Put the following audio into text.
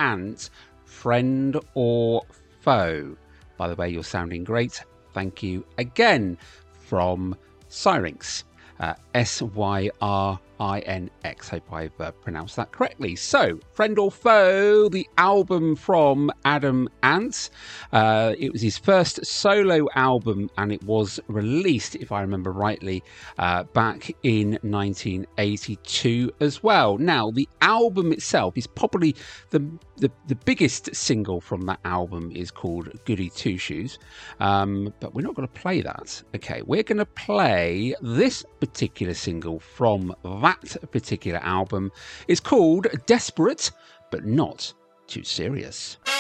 Ant, Friend or Foe. By the way, you're sounding great. Thank you again. From Syrinx. Syrinx. Hope I've pronounced that correctly. So, Friend or Foe, the album from Adam Ant. It was his first solo album, and it was released, if I remember rightly, back in 1982 as well. Now, the album itself is probably the biggest single from that album is called Goody Two Shoes, but we're not going to play that. Okay, we're going to play this particular single from that particular album. It's called Desperate But Not Too Serious.